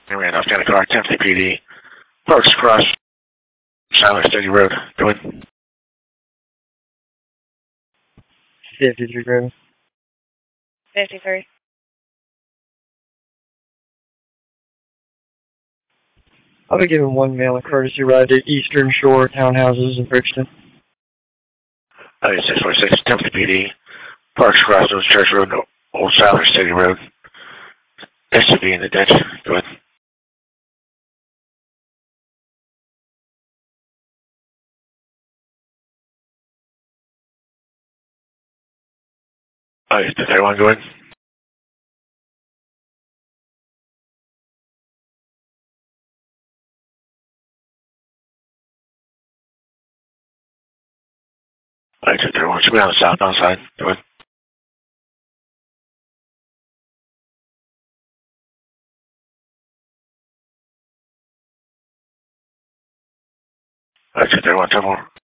I ran off down a car, Tennessee PD. Parks across Silent City Road. Go in. 53 Raven. 53. I'll be giving one male a courtesy ride to Eastern Shore Townhouses in Brixton. 646 Tennessee PD. Parks across Church Road, Old Silent City Road. SUV in the ditch. Go ahead. Does everyone go in? Everyone should be on the southbound side. Go ahead. Everyone, 10 more.